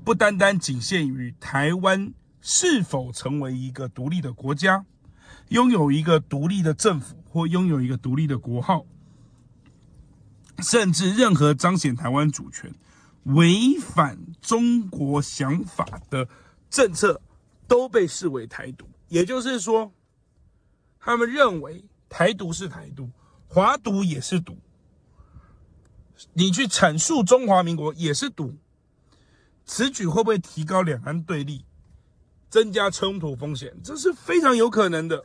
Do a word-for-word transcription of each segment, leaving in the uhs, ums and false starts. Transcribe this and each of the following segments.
不单单仅限于台湾是否成为一个独立的国家，拥有一个独立的政府或拥有一个独立的国号，甚至任何彰显台湾主权、违反中国想法的政策都被视为台独。也就是说，他们认为台独是台独，华独也是独，你去阐述中华民国也是独。此举会不会提高两岸对立，增加冲突风险？这是非常有可能的。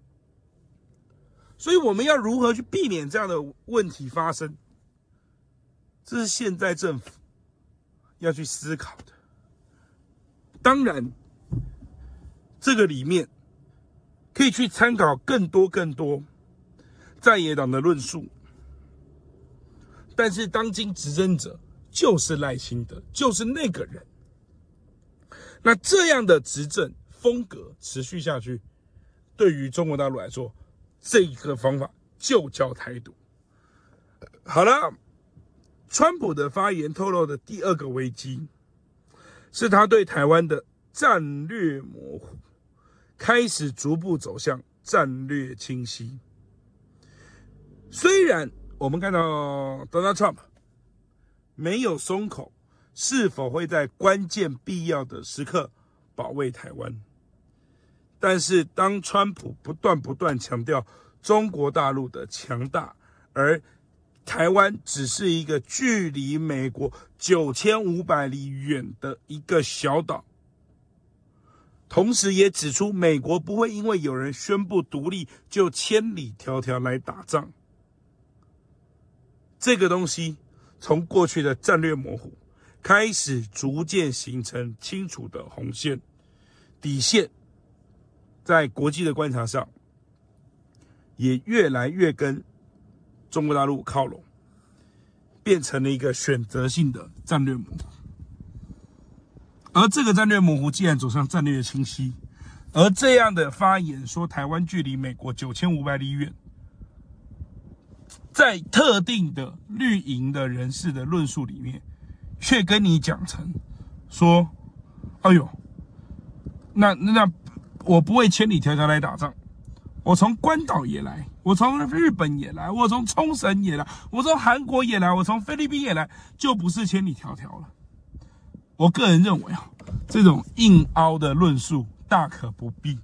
所以我们要如何去避免这样的问题发生？这是现在政府要去思考的。当然，这个里面可以去参考更多更多在野党的论述，但是当今执政者就是赖清德，就是那个人。那这样的执政风格持续下去，对于中国大陆来说，这个方法就叫台独。好了，川普的发言透露的第二个危机，是他对台湾的战略模糊开始逐步走向战略清晰。虽然我们看到 Donald Trump 没有松口，是否会在关键必要的时刻保卫台湾，但是当川普不断不断强调中国大陆的强大，而台湾只是一个距离美国九千五百里远的一个小岛，同时也指出美国不会因为有人宣布独立就千里迢迢来打仗。这个东西从过去的战略模糊开始逐渐形成清楚的红线底线，在国际的观察上也越来越跟中国大陆靠拢，变成了一个选择性的战略模糊。而这个战略模糊既然走向战略清晰，而这样的发言说台湾距离美国九千五百里远，在特定的绿营的人士的论述里面，却跟你讲成说，哎呦，那那我不会千里迢迢来打仗，我从关岛也来，我从日本也来，我从冲绳也来，我从韩国也来，我从菲律宾也来，就不是千里迢迢了。我个人认为啊，这种硬凹的论述大可不必。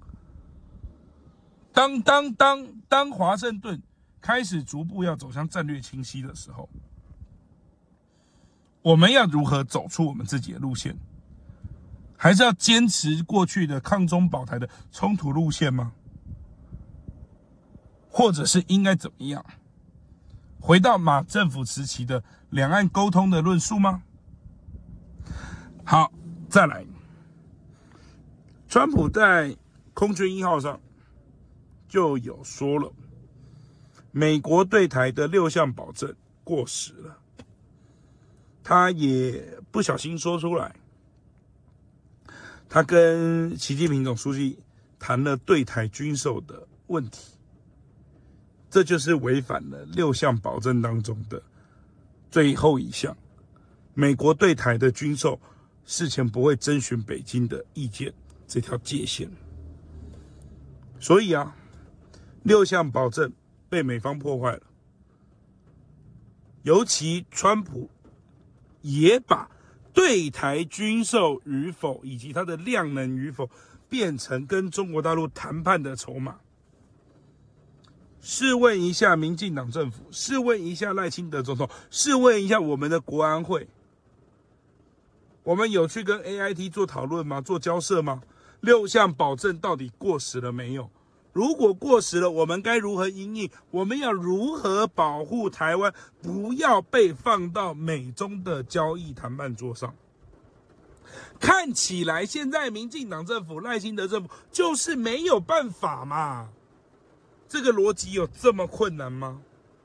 当当当当华盛顿开始逐步要走向战略清晰的时候，我们要如何走出我们自己的路线？还是要坚持过去的抗中保台的冲突路线吗？或者是应该怎么样？回到马政府时期的两岸沟通的论述吗？好，再来，川普在空军一号上就有说了，美国对台的六项保证过时了，他也不小心说出来，他跟习近平总书记谈了对台军售的问题，这就是违反了六项保证当中的最后一项，美国对台的军售事前不会征询北京的意见这条界限。所以啊，六项保证被美方破坏了，尤其川普也把对台军售与否以及它的量能与否变成跟中国大陆谈判的筹码。试问一下民进党政府，试问一下赖清德总统，试问一下我们的国安会，我们有去跟 A I T 做讨论吗？做交涉吗？六项保证到底过时了没有？如果过时了，我们该如何因应？我们要如何保护台湾不要被放到美中的交易谈判桌上？看起来现在民进党政府、赖清德政府就是没有办法嘛。这个逻辑有这么困难吗？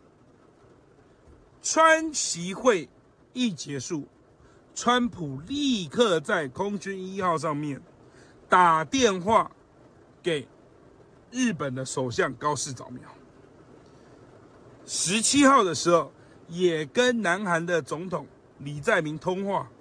川习会一结束，川普立刻在空军一号上面打电话给日本的首相高市早苗。十七号的时候，也跟南韩的总统李在明通话，